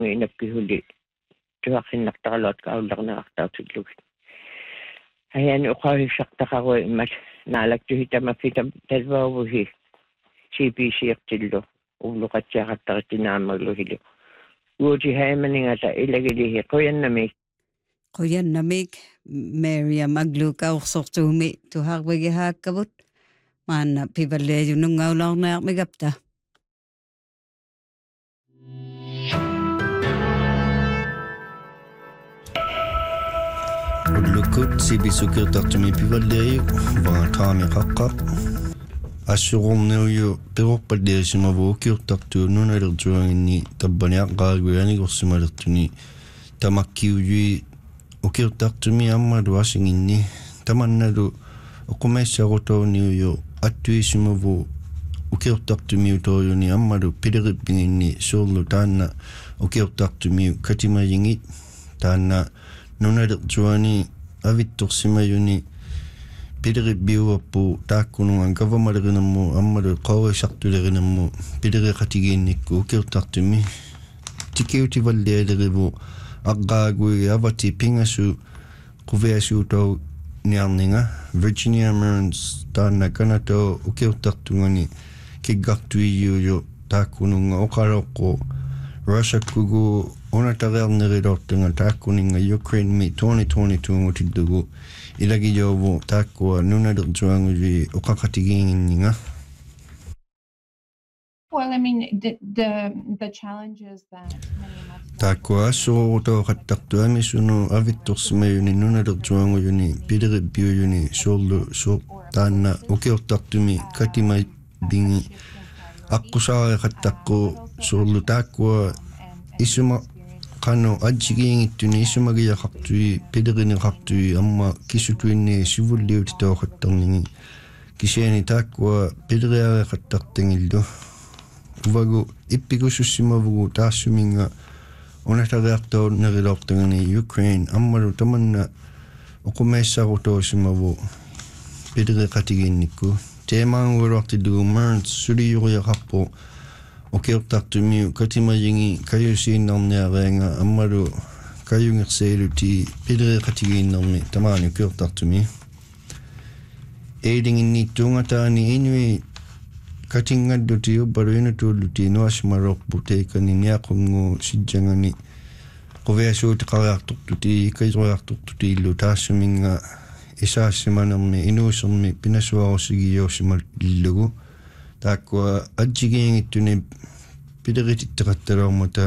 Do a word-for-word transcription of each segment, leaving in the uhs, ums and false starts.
inapkihuli tuaqsinnartaqaluat kaullarnerartautiglugit hayani uqahisaqtaqarui immat naalaktuhi tamaffita talvaavuhi C P C-ertillu ulluqatsiaqattarittinaamagluhilu uoti haymaningata ilagilihi quyannamik quyannamik Miriam aglukaursortuumi tuharwigihaakavut maanna pivalliajunungaulornaarmigapta Ullukut sibisukirtartumi pivalliaju vaataami qaqqaq assuqorniuju perorpalliasimavu ukiurtartuu nunalertuanginni tabbaniaqqaaguyanigorsimalertuni tamakkiujui ukiurtartumi ammalu asinginni tamannalu uqumaissarutorniuju attuisimavu ukiurtartumiu toojuni ammalu pilerippinginni suullu taanna ukiurtartumiu katimajingit taanna nunalertuani avittorsimayuni pileribiuappu taakkunungan kavamalerinammu ammalu qawrisartulerinammu pileriqatigiinnikku ukiurtartumi tikiutivallialerivu aqqaagui avati pingasu quviasuutau niarninga Virginia Merns taanna kanato ukiurtartungani kiggartuijuuju taakkununga oqaloqqu Russia-kugu unatariarnerilortunga taakkuninga Ukraine mi twenty twenty-two ngutillugu ilagijovu taakkua nunalertuanguji oqaqatigiinginninga. Well, I mean, the the, the challenges that many of us taakkua assuruutooqattartuami sunu avittorsimayuni nunalertuangujuni pileribiujuni suullu suuq taanna ukiortartumi katima bingi aqusaariqattaqqu suullu taakkua isuma qanu ajjigiingittuni isumagiaqartui pilerineqartui amma kisutuinni sivulliutitooqattarningi kisiani taakkua pileriareqattartangillu uvagu ippikusussimavugu taassuminga unatariartoornerilortangani Ukraine ammalu tamanna uqumaissarutoossimavu pileriqatigiinnikku teemaanguulortillugu Merns suliyuriaqarpu ukiurtartumiu katimajingi kayusiinnerniareanga ammalu kayungerseiluti pileriqatigiinnermi tamaani ukiurtartumi eilinginniittuungataani inui katingadduti ubbalu inutulluti nuasimarorpu teikani niaqungu sijjangani quviasuuti qariartortuti ikaitoriartortuti illu taassuminga isaassimanermi inuusermi pinasuarusigiyoosimal illugu taakkua ajjigiingittuni pilerititteqattalormata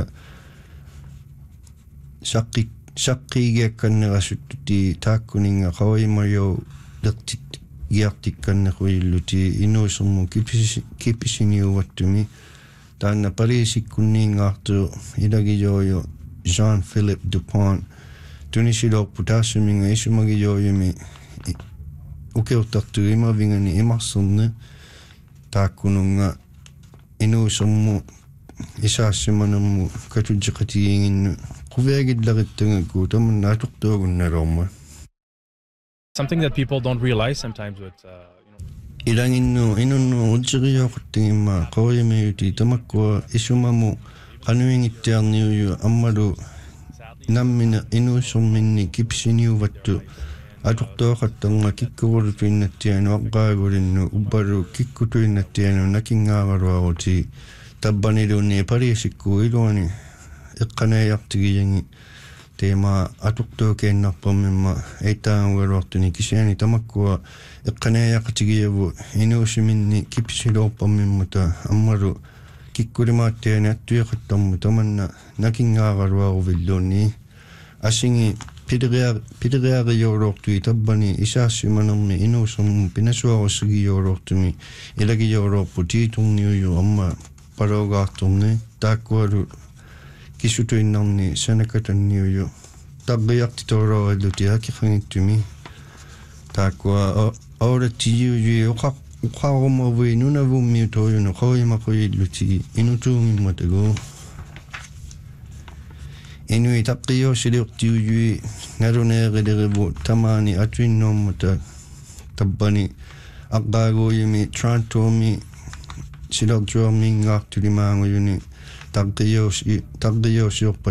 saqqi saqqiigiakkannerasuttuti taakkuninga qawaimayo lertit giartikkanneruilluti inuusermu kipisi kipisiniuvattumi taanna pariisikkunniingaartu ilagijooyo Jean-Philippe Dupont tunisilorpu taassuminga isumagijooyumi ukiurtartu imavingani imarserni taakkununga inuusermu isaassimanermu katujjiqatigiinginnu quviagillarittangakku tamanna atuqtuagunnalorma. Something that people don't realize sometimes with uh, you know ilanginnu inunnu uljiriyoquttingimma qawimeyuti tamakkua isumamu qanuingittiarniuju ammalu nammina inuuserminni kipsiniuvattu atuqtuaqattarnga kikkuvulutuinnattianu aqqaagulinnu ubbalu kikkutuinnattianu nakingaavaluaruti tabbaniluunni pariisikku iluani eqqanaayartigiyangi teema atuqtuukiannarparmimma eitaangualuartuni kisiani tamakkua eqqanaayaqatigiyavu inuusiminni kipsiloorparmimmata ammalu kikkulimaattiani attuiqattarmu tamanna nakingaavaluaruvilluunni asingi Pideria Pideriarijoolortui tabbani isaassimanermi inuusermu pinasuarussigijoolortumi ilagijoolorpu tiiturniuju amma paloogaartorni taakkualu kisutuinnarni sanakatanniuju tarriartitooloralluti akiqangittumi taakkua aulatijuujui uqaq uqarumavui nunavummiu toojunu qawimaquilluti inutuungimmatagu inui taqqiyoossiliortiujui naluneerilerivu tamaani atuinnoormata tabbani aqqaaguuyumi Torontomi silortuarmiingaartulimaangujuni taqqiyoosi taqqiyoossiorpa